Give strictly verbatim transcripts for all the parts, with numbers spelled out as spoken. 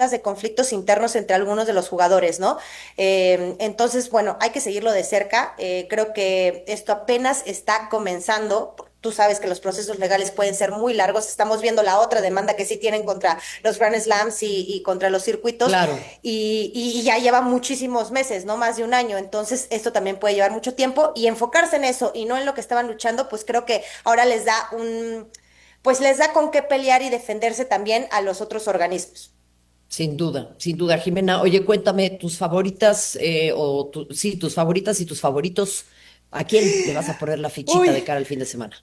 de conflictos internos entre algunos de los jugadores, ¿no? Eh, entonces, bueno, hay que seguirlo de cerca. Eh, creo que esto apenas está comenzando. Tú sabes que los procesos legales pueden ser muy largos. Estamos viendo la otra demanda que sí tienen contra los Grand Slams y, y contra los circuitos Claro. y, y ya lleva muchísimos meses, ¿no? Más de un año. Entonces, esto también puede llevar mucho tiempo y enfocarse en eso y no en lo que estaban luchando, pues creo que ahora les da un, pues les da con qué pelear y defenderse también a los otros organismos. Sin duda, sin duda, Jimena. Oye, cuéntame tus favoritas, eh, o tu- sí, tus favoritas y tus favoritos. ¿A quién le vas a poner la fichita de Uy, cara al fin de semana?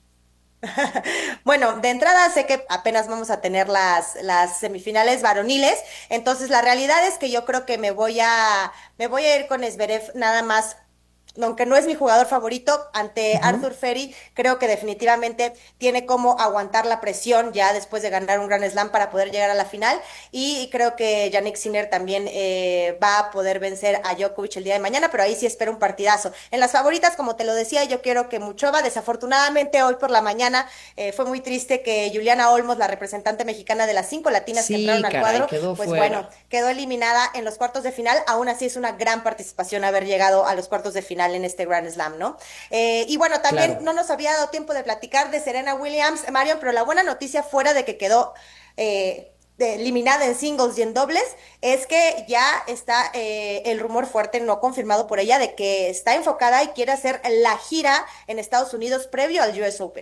bueno, de entrada sé que apenas vamos a tener las, las semifinales varoniles, entonces la realidad es que yo creo que me voy a, me voy a ir con Zverev nada más, aunque no es mi jugador favorito, ante Ujú. Arthur Ferry, creo que definitivamente tiene como aguantar la presión ya después de ganar un Grand Slam para poder llegar a la final. Y creo que Yannick Sinner también eh, va a poder vencer a Djokovic el día de mañana, pero ahí sí espero un partidazo. En las favoritas, como te lo decía, yo quiero que Muchova, desafortunadamente hoy por la mañana eh, fue muy triste que Juliana Olmos, la representante mexicana de las cinco latinas que entraron Sí, al caray, cuadro, quedó pues bueno, fuera. quedó eliminada en los cuartos de final. Aún así es una gran participación haber llegado a los cuartos de final en este Grand Slam, ¿no? Eh, y bueno, también Claro. no nos había dado tiempo de platicar de Serena Williams, Marion, pero la buena noticia fuera de que quedó eh, de, eliminada en singles y en dobles es que ya está eh, el rumor fuerte, no confirmado por ella, de que está enfocada y quiere hacer la gira en Estados Unidos previo al U S Open.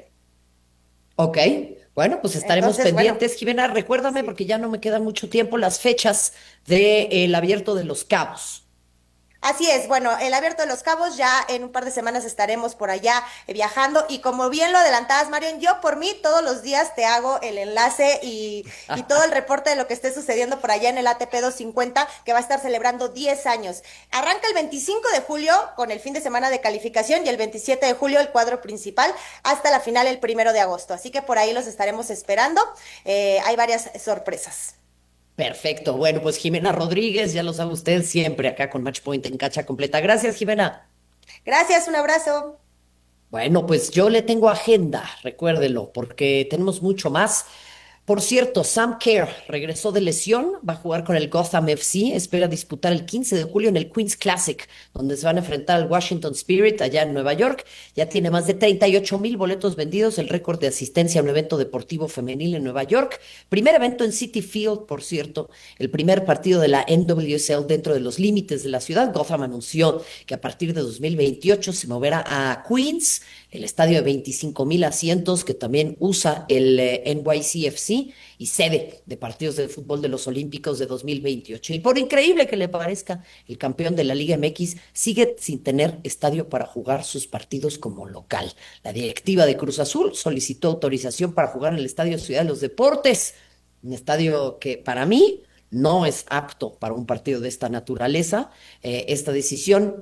Ok, bueno, pues estaremos Entonces, bueno, pendientes. Jimena, recuérdame, sí. porque ya no me queda mucho tiempo, las fechas del Abierto de los Cabos. Así es, bueno, el Abierto de los Cabos ya en un par de semanas estaremos por allá eh, viajando y como bien lo adelantabas, Marion, yo por mí todos los días te hago el enlace y, y todo el reporte de lo que esté sucediendo por allá en el A T P doscientos cincuenta que va a estar celebrando diez años. Arranca el veinticinco de julio con el fin de semana de calificación y el veintisiete de julio el cuadro principal hasta la final el primero de agosto. Así que por ahí los estaremos esperando. Eh, hay varias sorpresas. Perfecto. Bueno, pues Jimena Rodríguez, ya lo sabe usted, siempre acá con Match Point en Cacha Completa. Gracias, Jimena. Gracias, un abrazo. Bueno, pues yo le tengo agenda, recuérdelo, porque tenemos mucho más. Por cierto, Sam Kerr regresó de lesión, va a jugar con el Gotham F C, espera disputar el quince de julio en el Queen's Classic, donde se van a enfrentar al Washington Spirit allá en Nueva York. Ya tiene más de treinta y ocho mil boletos vendidos, el récord de asistencia a un evento deportivo femenil en Nueva York. Primer evento en Citi Field, por cierto, el primer partido de la N W S L dentro de los límites de la ciudad. Gotham anunció que a partir de dos mil veintiocho se moverá a Queens, el estadio de veinticinco mil asientos que también usa el eh, N Y C F C y sede de partidos de fútbol de los Olímpicos de dos mil veintiocho. Y por increíble que le parezca, el campeón de la Liga M X sigue sin tener estadio para jugar sus partidos como local. La directiva de Cruz Azul solicitó autorización para jugar en el Estadio Ciudad de los Deportes, un estadio que para mí no es apto para un partido de esta naturaleza. Eh, esta decisión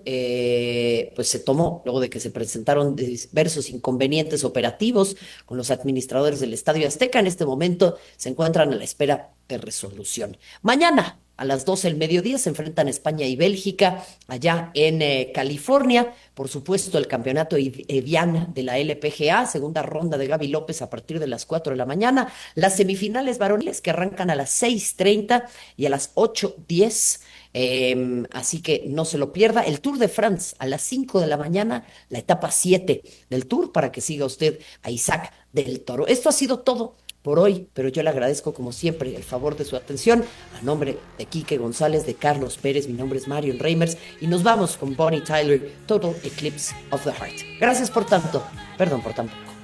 eh, pues se tomó luego de que se presentaron diversos inconvenientes operativos con los administradores del Estadio Azteca. En este momento se encuentran a la espera de resolución. Mañana a las doce del mediodía se enfrentan España y Bélgica allá en eh, California. Por supuesto, el campeonato Evian de la L P G A, segunda ronda de Gaby López a partir de las cuatro de la mañana. Las semifinales varoniles que arrancan a las seis treinta y a las ocho diez. Eh, así que no se lo pierda. El Tour de France a las cinco de la mañana, la etapa siete del Tour, para que siga usted a Isaac del Toro. Esto ha sido todo por hoy, pero yo le agradezco como siempre el favor de su atención. A nombre de Quique González, de Carlos Pérez, mi nombre es Marion Reimers y nos vamos con Bonnie Tyler, Total Eclipse of the Heart. Gracias por tanto, perdón por tan poco.